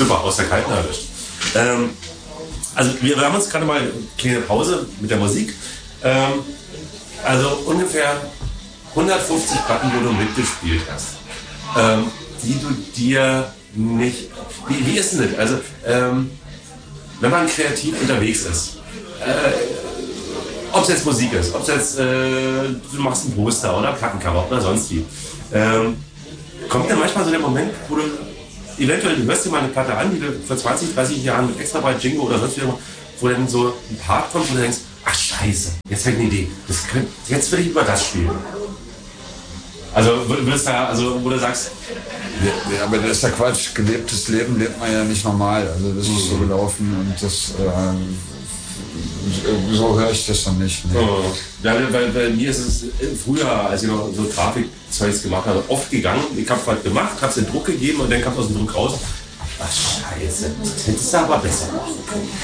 Super, aus der Kalten erwischt. Also wir haben uns gerade mal eine kleine Pause mit der Musik. Also ungefähr 150 Platten, wo du mitgespielt hast, die du dir nicht... Wie ist denn das? Also, wenn man kreativ unterwegs ist, ob es jetzt Musik ist, ob es jetzt du machst ein Poster oder Plattencover oder sonst wie, kommt dann manchmal so der Moment, wo du eventuell, du hörst dir mal eine Platte an, die du vor 20, 30 Jahren mit extra bei Jingo oder sonst wie, wo dann so ein Part kommt, wo du denkst, ach scheiße, jetzt habe ich eine Idee, jetzt will ich über das spielen. Also würdest da, also wo du sagst... Ja, aber das ist ja Quatsch. Gelebtes Leben lebt man ja nicht normal. Also das ist so gelaufen und das... so höre ich das dann nicht. Nee. Ja, weil bei mir ist es früher, als ich noch so Grafikzeugs gemacht habe, oft gegangen. Ich habe was gemacht, habe es in Druck gegeben und dann kam es aus dem Druck raus. Ach scheiße, das hättest du aber besser machen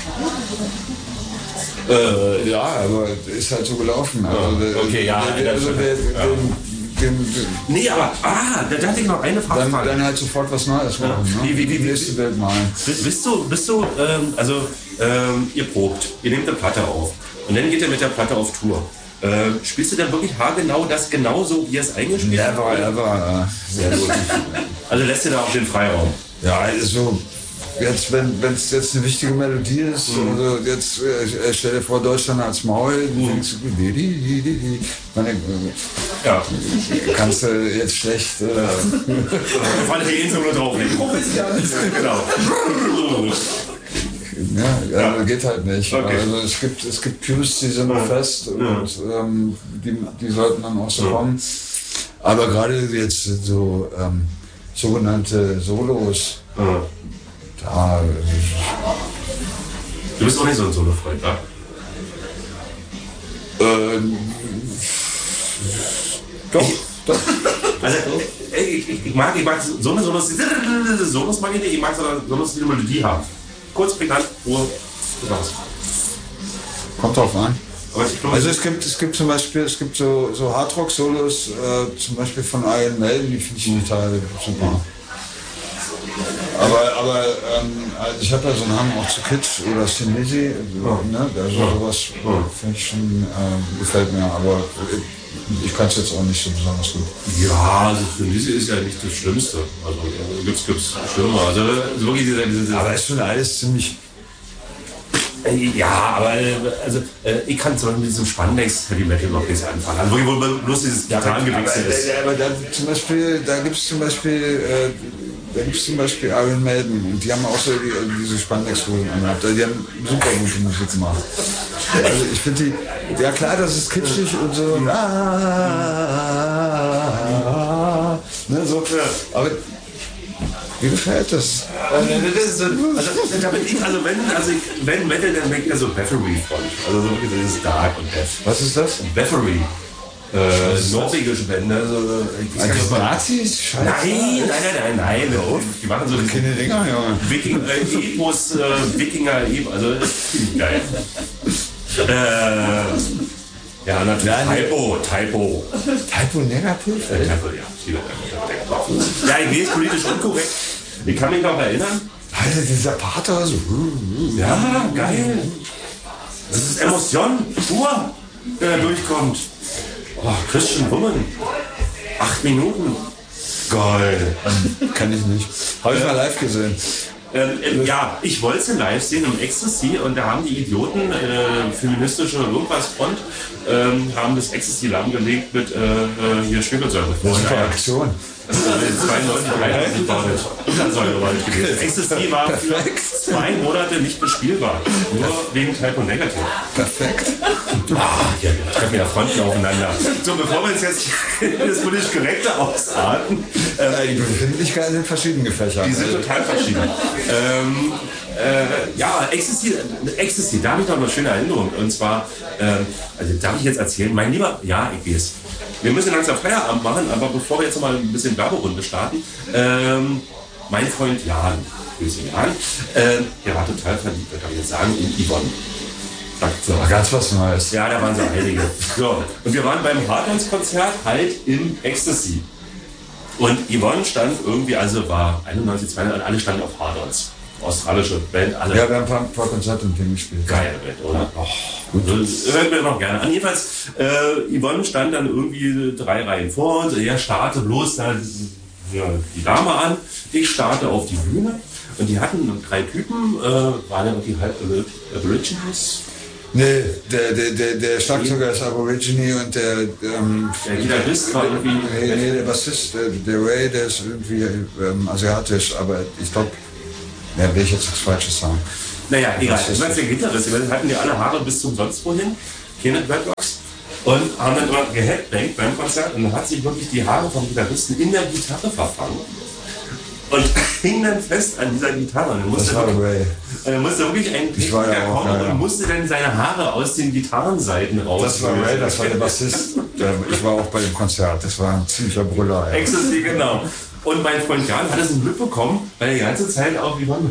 können. Ja, aber ist halt so gelaufen. Also, okay, ja. Nee, aber, da dachte ich noch eine Frage. Dann halt sofort was Neues machen. Ja. Ne? Wie nächste Welt malen. Bist du, ihr probt, ihr nehmt eine Platte auf und dann geht ihr mit der Platte auf Tour. Spielst du dann wirklich haargenau das genauso, wie ihr es eingespielt habt? Never. Sehr gut. Also lässt ihr da auch den Freiraum? Ja, also jetzt, wenn es jetzt eine wichtige Melodie ist, also jetzt stell dir vor, Deutschland als Maul, denkst du, ja. Kannst du jetzt schlecht... Weil wir ihn so nur drauflegen. Genau. Ja, geht halt nicht. Okay. Also es gibt Cues, die sind fest und die sollten dann auch so kommen. Aber gerade jetzt so sogenannte Solos, da... Du bist auch nicht so ein Solo-Freund, wa? Doch. Also ich mag so eine Solos mag ich nicht, ich mag Solos, die eine Melodie haben. Kurz, prägnant, Ruhe, raus. Kommt drauf an. Aber also es gibt zum Beispiel so Hardrock-Solos, zum Beispiel von Iron Maiden, die finde ich total super. Aber also ich habe ja so einen Hang auch zu Kitsch oder Sinisi, ne? Also sowas finde ich schon, gefällt mir, aber ich kann es jetzt auch nicht so besonders gut. Ja, also Sinisi ist ja nicht das Schlimmste. Also gibt's Schlimmer. Also wirklich diese aber es ist schon alles ziemlich... Ja, aber also ich kann zum Beispiel mit diesem Spandex Heavy Metal noch nichts anfangen. Also wo bloß dieses Gitarrengewichse ist. Aber da gibt es zum Beispiel Iron Maiden und die haben auch so diese Spandex-Hosen angehabt. Die haben super gute Musik gemacht. Also ich finde die, ja klar, das ist kitschig und so. Ne, so. Aber wie gefällt das? Wenn Metal, dann denke ich so Bathory von. Also so dieses Dark und Death. Was ist das? Bathory. Norwegische Bände. Also Nazis? Scheiße. Nein. Die machen so keine Dinger, ja. Epos, Wikinger, also das finde ich geil. Ja, natürlich. Typo. Typo negativ? Typo, ja. Ja, ich weiß politisch unkorrekt. Ich kann mich noch erinnern. Alter, dieser Pathos. Ja, geil. Das ist Emotion pur, der da durchkommt. Oh, Christian Woman. 8 Minuten. Geil. Kann ich nicht. Habe ich mal live gesehen. Ja, ich wollte sie live sehen im Ecstasy und da haben die Idioten, feministische irgendwas Front, haben das Ecstasy lahmgelegt mit hier Schwefelsäure. Das ist eine Aktion. Das ist 92 Untersäure gewesen. Ecstasy war für 2 Monate nicht bespielbar. Nur wegen Typo Negative. Perfekt. Hier treffen ja Fronten aufeinander. So, bevor wir uns jetzt das politisch Korrekte ausarten. Die Befindlichkeiten sind verschieden gefächert. Die sind total verschieden. Ja, Ecstasy, da habe ich noch eine schöne Erinnerung. Und zwar, also darf ich jetzt erzählen, mein Lieber, ja, ich weiß. Wir müssen langsam Feierabend machen, aber bevor wir jetzt noch mal ein bisschen Werberunde starten, mein Freund Jan, Grüße Jan, der war total verliebt, kann ich jetzt sagen, in Yvonne. So, ganz was Neues. Ja, da waren so einige. So, und wir waren beim Hardons-Konzert halt im Ecstasy. Und Yvonne stand irgendwie, also war 91, 92, alle standen auf Hardons. australische Band, alle. Ja, wir haben ein paar Konzerte mit dem gespielt. Geile Band, oder? Gut. Das hört mir noch gerne an. Jedenfalls, Yvonne stand dann irgendwie 3 Reihen vor uns. Er starte bloß da die Dame an. Ich starte auf die Bühne. Und die hatten 3 Typen, waren ja irgendwie halb Aborigines. Nee, der Schlagzeuger ist Aborigine und der Gitarrist war irgendwie... Nee, der Bassist, der Ray, der ist irgendwie asiatisch, aber ich glaube, ja, will ich jetzt nichts Falsches sagen. Naja, egal. Ich meine, der Gitarrist, die hatten ja alle Haare bis zum sonst wohin, keine Dreadlocks, und haben dann immer geheadbangt beim Konzert und dann hat sich wirklich die Haare vom Gitarristen in der Gitarre verfangen. Und hing dann fest an dieser Gitarre. Das war Ray. Er musste wirklich ein Techniker kommen und musste dann seine Haare aus den Gitarrenseiten raus. Das war Ray, das war der Bassist. Ich war auch bei dem Konzert, das war ein ziemlicher Brüller. Ecstasy, genau. Und mein Freund Jan hat es mitbekommen, weil er die ganze Zeit auch Yvonne,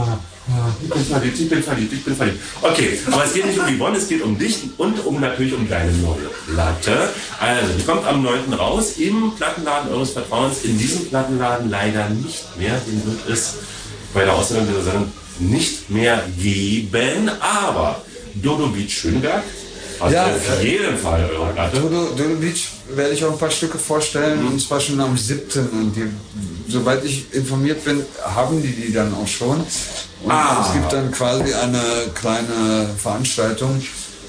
ich bin verliebt. Okay, aber es geht nicht um Yvonne, es geht um dich und natürlich um deine neue Platte. Also, die kommt am 9. raus im Plattenladen eures Vertrauens. In diesem Plattenladen leider nicht mehr. Den wird es bei der Ausstellung dieser Sendung nicht mehr geben. Aber Dodo Beach Schönberg hat auf jeden Fall eure Platte. Dodo Beach werde ich auch ein paar Stücke vorstellen, und zwar schon am 7. Und soweit ich informiert bin, haben die dann auch schon. Und es gibt dann quasi eine kleine Veranstaltung,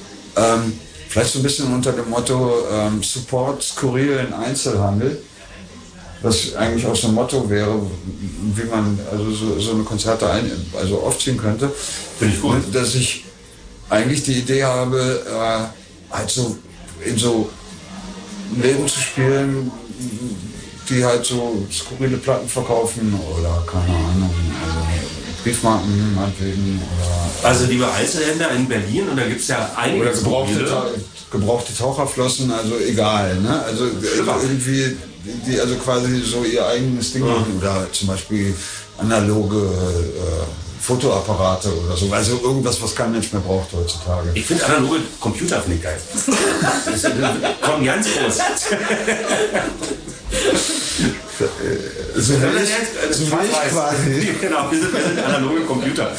vielleicht so ein bisschen unter dem Motto Support skurrilen Einzelhandel, was eigentlich auch so ein Motto wäre, wie man also so eine Konzerte aufziehen könnte. Finde ich gut. Und dass ich eigentlich die Idee habe, halt so in so Läden zu spielen, die halt so skurrile Platten verkaufen oder keine Ahnung, also Briefmarken meinetwegen oder... Also liebe Einzelhändler in Berlin, und da gibt es ja einige gebrauchte Taucherflossen, also egal, ne? Also irgendwie, die also quasi so ihr eigenes Ding machen oder zum Beispiel analoge Fotoapparate oder so, also irgendwas, was kein Mensch mehr braucht heutzutage. Ich finde analoge Computer finde ich geil. Kommen ganz groß. So quasi. Genau, wir sind analoge Computer.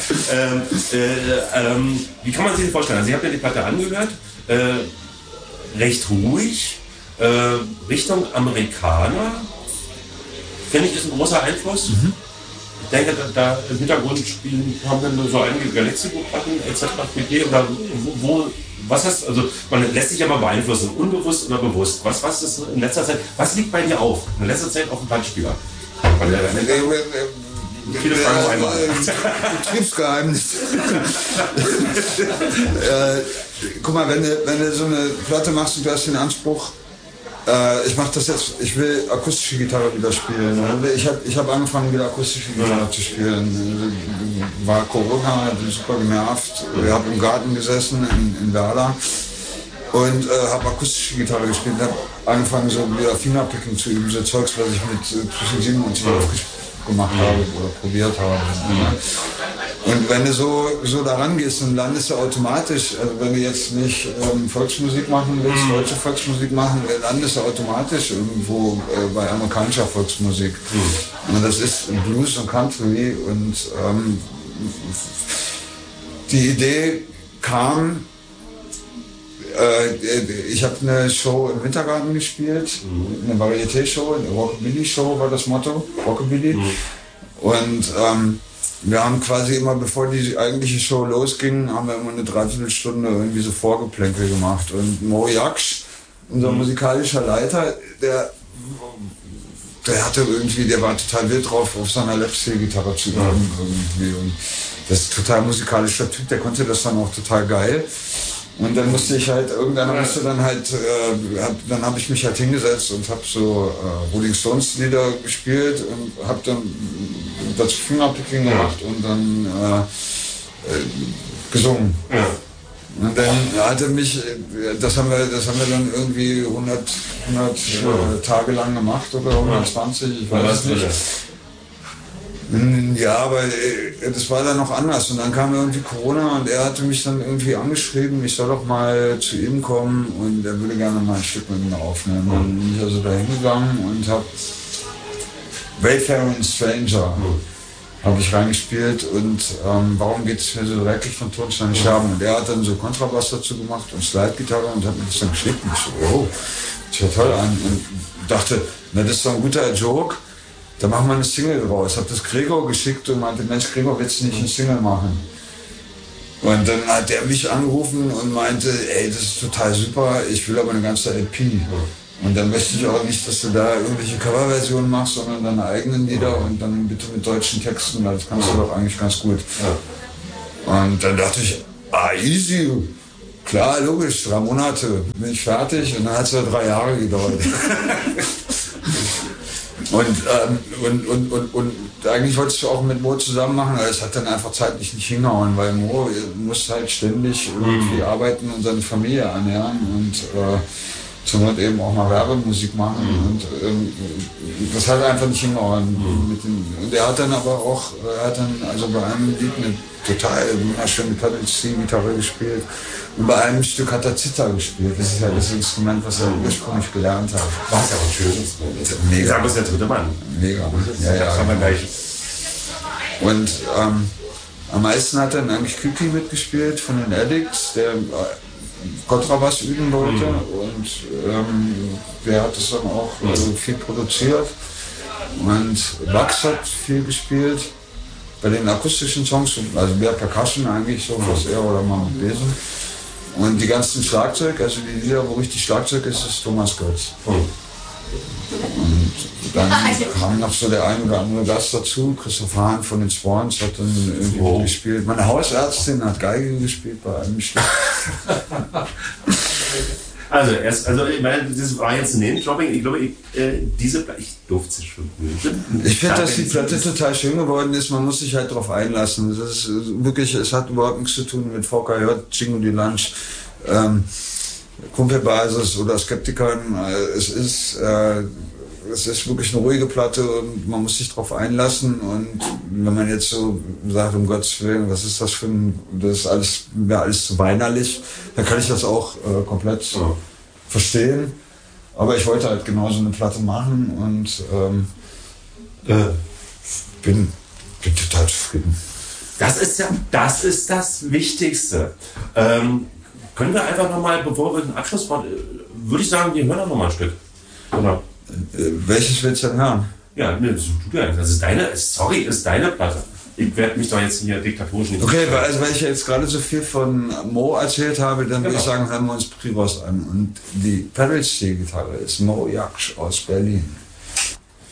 Wie kann man sich das vorstellen? Also, ihr habt ja die Platte angehört, recht ruhig, Richtung Amerikaner, finde ich, ist ein großer Einfluss. Ich denke, da im Hintergrund haben dann so einige Galaxy-Platten etc. pp. Oder was heißt, also man lässt sich ja mal beeinflussen, unbewusst oder bewusst. Was ist in letzter Zeit, was liegt bei dir auf? In letzter Zeit auf dem Plattenspieler? Viele Fragen auf einmal. Betriebsgeheimnis. Guck mal, wenn du so eine Platte machst und du hast den Anspruch, ich mache das jetzt, ich will akustische Gitarre wieder spielen. Ich hab angefangen, wieder akustische Gitarre zu spielen. War Corona, hat mich super genervt. Ich habe im Garten gesessen in Werder und habe akustische Gitarre gespielt. Habe angefangen, so wieder Fingerpicking zu üben, so Zeugs, was ich mit zwischen 7 und 12 gemacht habe oder probiert habe. Und wenn du so daran gehst, dann landest du automatisch, also wenn du jetzt nicht Volksmusik machen willst, deutsche Volksmusik machen, landest du automatisch irgendwo bei amerikanischer Volksmusik. Und das ist Blues und Country. Und die Idee kam, ich habe eine Show im Wintergarten gespielt, eine Varieté-Show, eine Rockabilly-Show war das Motto, Rockabilly. Und wir haben quasi immer, bevor die eigentliche Show losging, haben wir immer eine Dreiviertelstunde irgendwie so Vorgeplänkel gemacht. Und Mo Jaksch, unser musikalischer Leiter, der hatte irgendwie, der war total wild drauf, auf seiner Lapsteel-Gitarre zu üben irgendwie. Und das ist ein total musikalischer Typ, der konnte das dann auch total geil. Und dann musste ich halt, dann habe ich mich halt hingesetzt und habe so Rolling Stones Lieder gespielt und habe dann dazu Fingerpicking gemacht und dann gesungen. Ja. Und dann hatte mich, das haben wir dann irgendwie 100 Tage lang gemacht oder 120, ich weiß es nicht. Ja, aber das war dann noch anders. Und dann kam irgendwie Corona und er hatte mich dann irgendwie angeschrieben, ich soll doch mal zu ihm kommen und er würde gerne mal ein Stück mit mir aufnehmen. Und dann bin ich also da hingegangen und habe Wayfaring Stranger habe ich reingespielt und warum geht es mir so dreckig von Tonsteine Scherben? Und er hat dann so Kontrabass dazu gemacht und Slide-Gitarre und hat mir das dann geschickt. Und ich so, oh, das hört toll an. Und dachte, na, das ist doch ein guter Joke, da machen wir eine Single draus. Hab das Gregor geschickt und meinte, Mensch, Gregor, willst du nicht eine Single machen? Und dann hat er mich angerufen und meinte, ey, das ist total super, ich will aber eine ganze LP. Und dann möchte ich auch nicht, dass du da irgendwelche Coverversionen machst, sondern deine eigenen Lieder und dann bitte mit deutschen Texten, das kannst du doch eigentlich ganz gut. Und dann dachte ich, easy, klar, logisch, 3 Monate bin ich fertig und dann hat es ja 3 Jahre gedauert. Und eigentlich wollte ich es auch mit Mo zusammen machen, aber es hat dann einfach zeitlich nicht hingehauen, weil Mo muss halt ständig irgendwie arbeiten und seine Familie ernähren und zur Not eben auch mal Werbemusik machen und das hat einfach nicht hingehauen. Und er hat dann aber auch, also bei einem Lied eine total wunderschöne Pedal-C-Gitarre gespielt und bei einem Stück hat er Zither gespielt. Das ist ja das Instrument, was er ursprünglich gelernt hat. Was ja auch ein schönes Instrument. Mega. Sag, ist der dritte Mann. Mega. Ja, kann man gleich. Und am meisten hat dann eigentlich Kiki mitgespielt von den Addicts, der Kontrabass üben wollte und der hat es dann auch viel produziert und Max hat viel gespielt bei den akustischen Songs, also mehr Percussion eigentlich, so was er oder mal mit Besen und die ganzen Schlagzeug, also die Lieder, wo richtig Schlagzeug ist, ist Thomas Götz. Und dann kam noch so der ein oder andere Gast dazu, Christoph Hahn von den Swans hat dann irgendwie gespielt. Meine Hausärztin hat Geige gespielt bei einem Stück. Also ich meine, das war jetzt ein Name-Dropping. Ich glaube, diese Platte, ich durfte sie schon hören. Ich finde, dass die Platte total schön geworden ist. Man muss sich halt darauf einlassen. Das ist wirklich, es hat überhaupt nichts zu tun mit VKJ, Jingo die Lunch, Kumpelbasis oder Skeptikern. Es ist wirklich eine ruhige Platte und man muss sich darauf einlassen. Und wenn man jetzt so sagt, um Gottes Willen, was ist das für ein, das ist alles, wäre alles zu weinerlich, dann kann ich das auch komplett verstehen. Aber ich wollte halt genau so eine Platte machen und bin total zufrieden. Das ist das Wichtigste. Können wir einfach nochmal, bevor wir den Abschluss machen, würde ich sagen, wir hören noch mal ein Stück. Genau. Welches willst du denn hören? Ja, das ist deine Platte. Ich werde mich doch jetzt hier diktatorisch nicht... Okay, weil ich jetzt gerade so viel von Mo erzählt habe, dann würde ich sagen, hören wir uns Priros an. Und die Pedal-C-Gitarre ist Mo Jaksch aus Berlin.